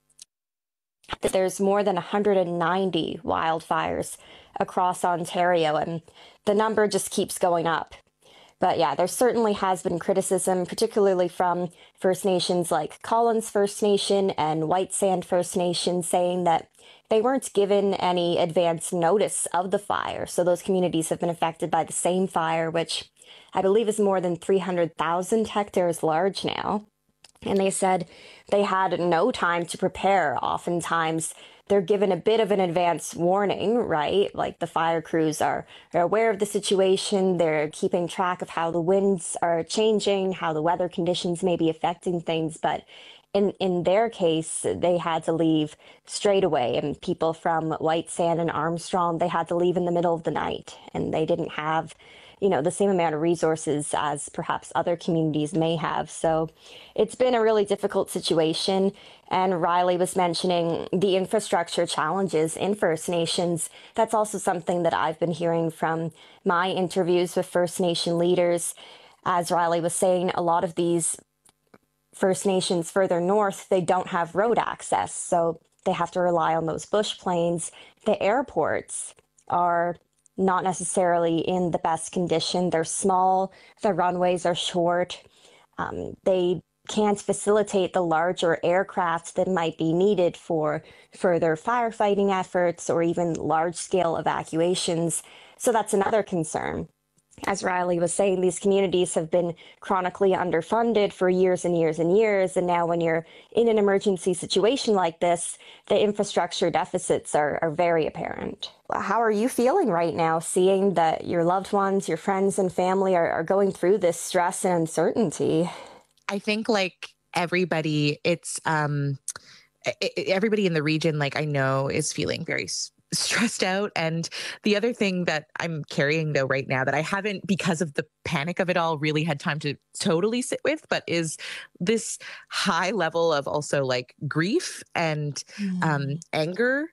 There's more than 190 wildfires across Ontario, and the number just keeps going up. But yeah, there certainly has been criticism, particularly from First Nations like Collins First Nation and White Sand First Nation, saying that they weren't given any advance notice of the fire. So those communities have been affected by the same fire, which I believe is more than 300,000 hectares large now. And they said they had no time to prepare. Oftentimes, they're given a bit of an advance warning, right? Like the fire crews are aware of the situation. They're keeping track of how the winds are changing, how the weather conditions may be affecting things. But in their case, they had to leave straight away. And people from White Sand and Armstrong, they had to leave in the middle of the night. And they didn't have, the same amount of resources as perhaps other communities may have. So it's been a really difficult situation. And Riley was mentioning the infrastructure challenges in First Nations. That's also something that I've been hearing from my interviews with First Nation leaders. As Riley was saying, a lot of these First Nations further north, they don't have road access. So they have to rely on those bush planes. The airports are not necessarily in the best condition. They're small, the runways are short. They can't facilitate the larger aircraft that might be needed for further firefighting efforts or even large-scale evacuations. So that's another concern. As Riley was saying, these communities have been chronically underfunded for years and years and years. And now when you're in an emergency situation like this, the infrastructure deficits are very apparent. How are you feeling right now, seeing that your loved ones, your friends and family are going through this stress and uncertainty? I think like everybody, it's everybody in the region, like I know, is feeling very stressed out. And the other thing that I'm carrying though right now that I haven't, because of the panic of it all, really had time to totally sit with, but is this high level of also like grief and anger.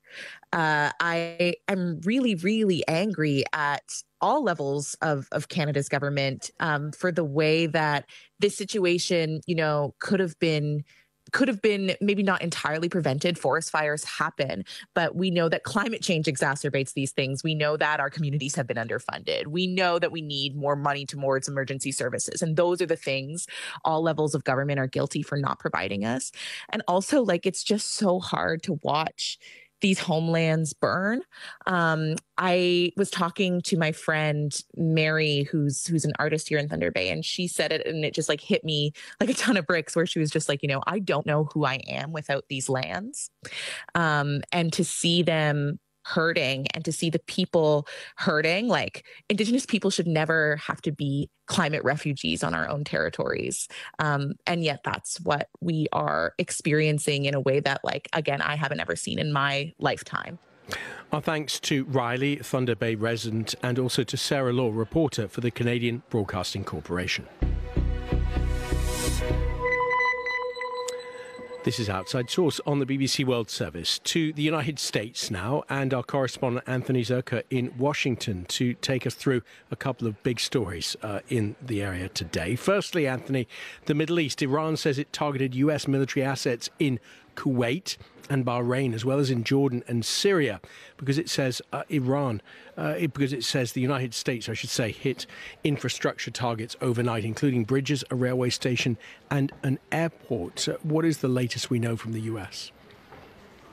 I am really, really angry at all levels of Canada's government for the way that this situation, could have been maybe not entirely prevented. Forest fires happen, but we know that climate change exacerbates these things. We know that our communities have been underfunded. We know that we need more money towards emergency services. And those are the things all levels of government are guilty for not providing us. And also, like, it's just so hard to watch these homelands burn. I was talking to my friend Mary, who's an artist here in Thunder Bay, and she said it, and it just like hit me like a ton of bricks, where she was just like, I don't know who I am without these lands. And to see them hurting and to see the people hurting, like Indigenous people should never have to be climate refugees on our own territories. And yet that's what we are experiencing in a way that, like, again, I haven't ever seen in my lifetime. Our thanks to Riley, Thunder Bay resident, and also to Sarah Law, reporter for the Canadian Broadcasting Corporation. This is Outside Source on the BBC World Service. To the United States now, and our correspondent Anthony Zerka in Washington to take us through a couple of big stories in the area today. Firstly, Anthony, the Middle East. Iran says it targeted US military assets in Kuwait and Bahrain, as well as in Jordan and Syria, because it says because it says the United States, I should say, hit infrastructure targets overnight, including bridges, a railway station and an airport. What is the latest we know from the US?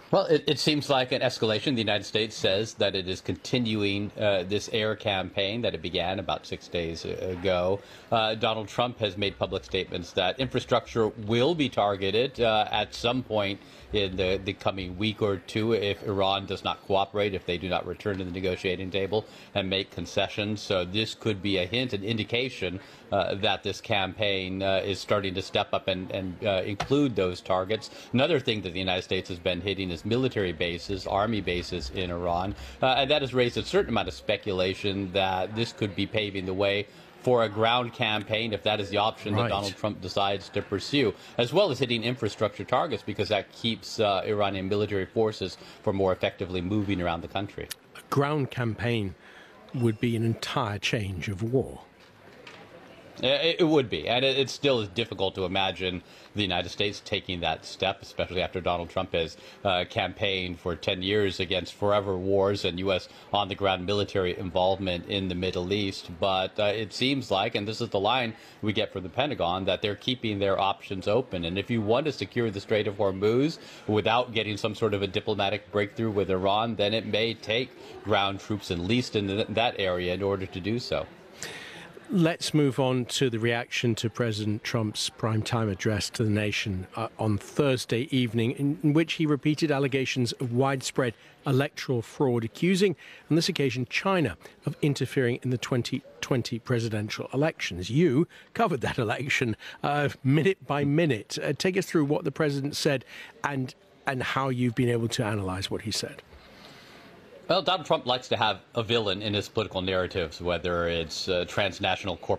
Well, it seems like an escalation. The United States says that it is continuing this air campaign that it began about 6 days ago. Donald Trump has made public statements that infrastructure will be targeted at some point in the coming week or two if Iran does not cooperate, if they do not return to the negotiating table and make concessions. So this could be a hint, an indication that this campaign is starting to step up and include those targets. Another thing that the United States has been hitting is military bases, army bases in Iran, and that has raised a certain amount of speculation that this could be paving the way for a ground campaign, if that is the option that Donald Trump decides to pursue, as well as hitting infrastructure targets, because that keeps Iranian military forces from more effectively moving around the country. A ground campaign would be an entire change of war. It would be, and it still is difficult to imagine the United States taking that step, especially after Donald Trump has campaigned for 10 years against forever wars and U.S. on-the-ground military involvement in the Middle East. But it seems like, and this is the line we get from the Pentagon, that they're keeping their options open. And if you want to secure the Strait of Hormuz without getting some sort of a diplomatic breakthrough with Iran, then it may take ground troops, at least in that area, in order to do so. Let's move on to the reaction to President Trump's primetime address to the nation on Thursday evening, in which he repeated allegations of widespread electoral fraud, accusing, on this occasion, China of interfering in the 2020 presidential elections. You covered that election minute by minute. Take us through what the president said and how you've been able to analyze what he said. Well, Donald Trump likes to have a villain in his political narratives, whether it's transnational corporations